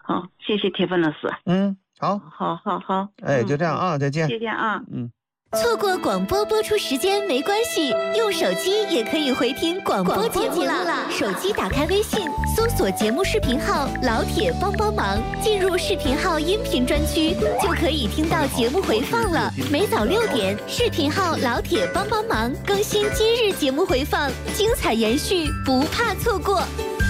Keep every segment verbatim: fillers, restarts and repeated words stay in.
好，谢谢铁粉老师。 嗯，好， 好，好，好。 哎，就这样啊，再见。 谢谢啊。 嗯。 错过广播播出时间没关系，用手机也可以回听广播节目啦。手机打开微信，搜索节目视频号“老铁帮帮忙”，进入视频号音频专区，就可以听到节目回放了。每早六点，视频号“老铁帮帮忙”更新今日节目回放，精彩延续，不怕错过。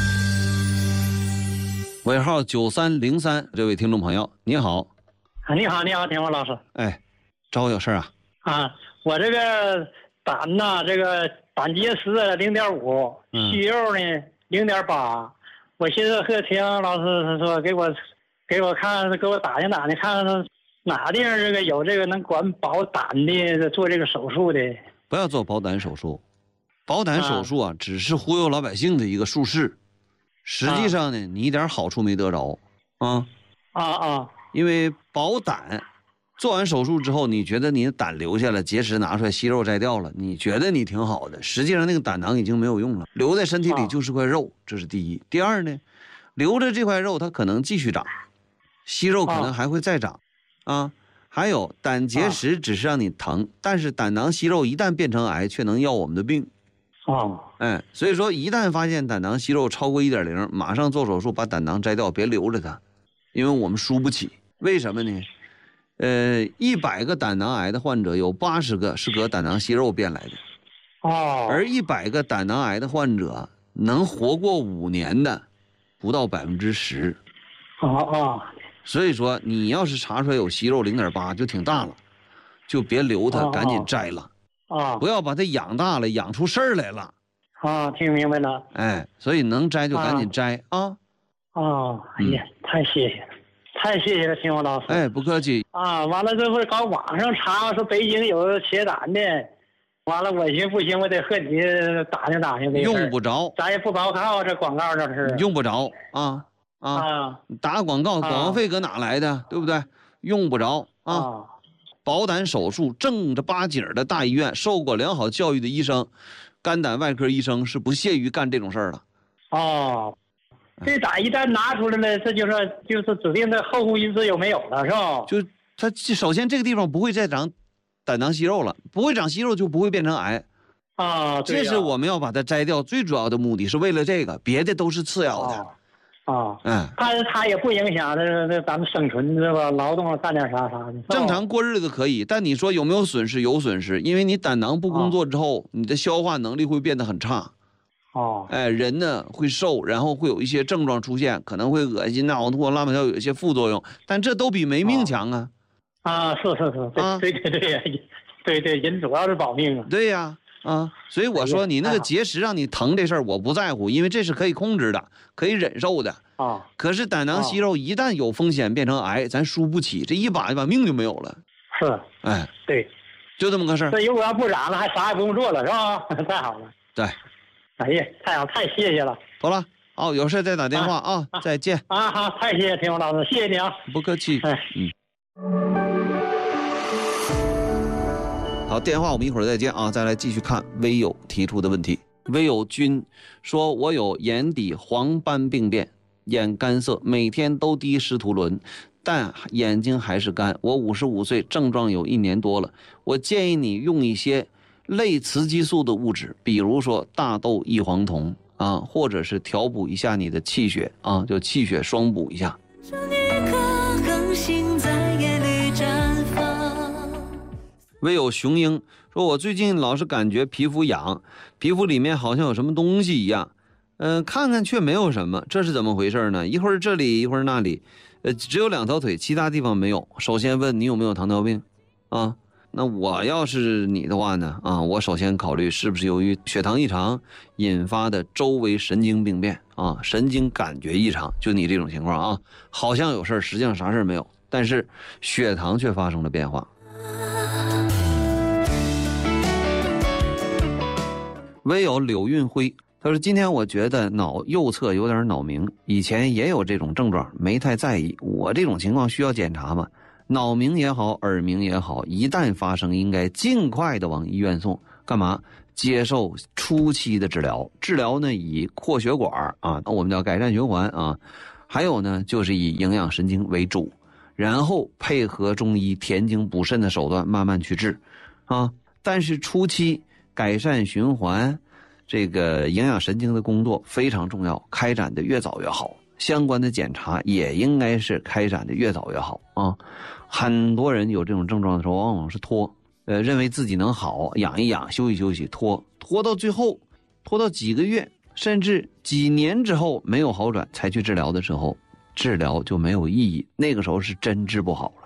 尾号九三零三，这位听众朋友，你好。 啊，你好，你好，田华老师。 哎，找我有事啊？ 啊，我这个胆呐，这个胆结石零点五，息肉呢零点八。我寻思和田老师说，给我给我看，给我打听打听，看看哪地方这个有这个能管保胆的，做这个手术的。 不要做保胆手术，保胆手术啊，啊只是忽悠老百姓的一个术式。实际上呢，啊、你一点好处没得着啊啊啊！ 因为保胆。做完手术之后，你觉得你的胆留下了，结石拿出来，息肉摘掉了，你觉得你挺好的，实际上那个胆囊已经没有用了，留在身体里就是块肉，这是第一。第二呢，留着这块肉它可能继续长，息肉可能还会再长啊。还有胆结石只是让你疼，但是胆囊息肉一旦变成癌，却能要我们的命。 哦， 哎，所以说一旦发现胆囊息肉超过一点零，马上做手术把胆囊摘掉，别留着它，因为我们输不起。为什么呢？呃，一百个胆囊癌的患者有八十个是隔胆囊息肉变来的， 哦， 而一百个胆囊癌的患者能活过五年的，不到百分之十。 哦哦， 所以说你要是查出来有息肉零点八，就挺大了，就别留它，赶紧摘了。 啊， 不要把它养大了，养出事儿来了。 啊，听明白了。 哎，所以能摘就赶紧摘啊。 哦，哎呀，太谢谢了。太谢谢了，田华老师。 哎，不客气。 啊，完了这不是搞网上查说北京有切胆的，完了我寻思不行，我得和你打听打听这事。 用不着， 咱也不高靠这广告这是。 用不着啊啊！ 啊打广告，广告费搁哪来的？啊、对不对？用不着啊。啊保胆手术正儿八经的大医院，受过良好教育的医生，肝胆外科医生是不屑于干这种事儿的。 哦。这胆一旦拿出来了，这就是就是指定的后顾因素有没有了，是吧？ 就它首先这个地方不会再长胆囊息肉了，不会长息肉就不会变成癌啊。 这是我们要把它摘掉最主要的目的，是为了这个，别的都是次要的。 啊， 嗯， 但是它也不影响这这咱们生存是吧？劳动干点啥啥的， 正常过日子可以，但你说有没有损失？有损失，因为你胆囊不工作之后，你的消化能力会变得很差。 哦， 哎，人呢会瘦，然后会有一些症状出现，可能会恶心、呕吐、拉满条，有一些副作用，但这都比没命强啊！ 啊，是是是，对、啊、对对对，对对，人主要是保命啊！ 对呀，啊，所以我说你那个结石让你疼这事儿我不在乎，因为这是可以控制的，可以忍受的啊。 可是胆囊息肉一旦有风险变成癌，咱输不起，这一把一把命就没有了。 是， 哎， 对， 就这么个事儿。 这如果要不染了，还啥也不用做了，是吧？太好了。 对。 哎呀，太好，太谢谢了。 好了，好，有事再打电话啊，啊再见。 啊，好，太谢谢田宏老师，谢谢你啊。 不客气。 哎， 嗯。好，电话我们一会儿再见啊，再来继续看微友提出的问题。微友君说，我有眼底黄斑病变，眼干涩，每天都滴施图伦，但眼睛还是干。我五十五岁，症状有一年多了，我建议你用一些类雌激素的物质，比如说大豆异黄酮啊，或者是调补一下你的气血啊，就气血双补一下。唯有雄鹰说，我最近老是感觉皮肤痒，皮肤里面好像有什么东西一样，嗯、呃，看看却没有什么，这是怎么回事呢？一会儿这里一会儿那里，呃，只有两条腿，其他地方没有。首先问你有没有糖尿病啊？那我要是你的话呢，啊，我首先考虑是不是由于血糖异常引发的周围神经病变啊，神经感觉异常，就你这种情况啊，好像有事儿，实际上啥事儿没有，但是血糖却发生了变化。唯有柳运辉，他说今天我觉得脑右侧有点脑鸣，以前也有这种症状，没太在意。我这种情况需要检查吗？脑鸣也好，耳鸣也好，一旦发生应该尽快的往医院送。干嘛？接受初期的治疗。治疗呢以扩血管啊，我们叫改善循环啊， 还有呢，就是以营养神经为主，然后配合中医填精补肾的手段慢慢去治啊。但是初期改善循环这个营养神经的工作非常重要，开展的越早越好，相关的检查也应该是开展的越早越好啊。很多人有这种症状的时候往往是拖，呃，认为自己能好，养一养休息休息，拖拖到最后，拖到几个月甚至几年之后没有好转才去治疗的时候，治疗就没有意义，那个时候是真治不好了。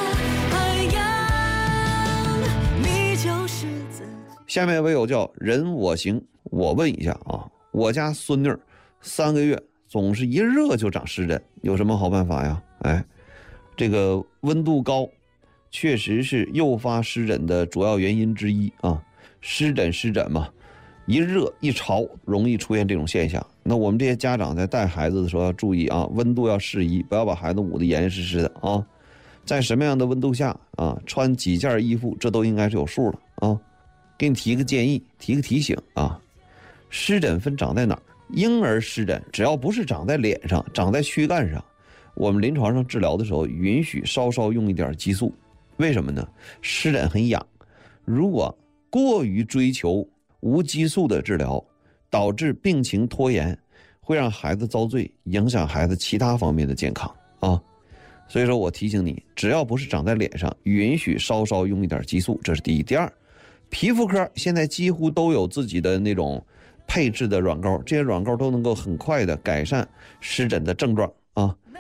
下面位友叫人我行，我问一下啊，我家孙女三个月总是一热就长湿疹，有什么好办法呀？哎，这个温度高确实是诱发湿疹的主要原因之一啊。湿疹湿疹嘛，一热一潮容易出现这种现象。那我们这些家长在带孩子的时候要注意啊，温度要适宜，不要把孩子捂得严严实实的啊。在什么样的温度下啊，穿几件衣服，这都应该是有数了啊。给你提个建议，提个提醒啊，湿疹分长在哪儿？婴儿湿疹只要不是长在脸上，长在躯干上，我们临床上治疗的时候允许稍稍用一点激素。为什么呢？湿疹很痒，如果过于追求无激素的治疗，导致病情拖延，会让孩子遭罪，影响孩子其他方面的健康啊。所以说我提醒你，只要不是长在脸上，允许稍稍用一点激素，这是第一。第二，皮肤科现在几乎都有自己的那种配置的软膏，这些软膏都能够很快的改善湿疹的症状啊。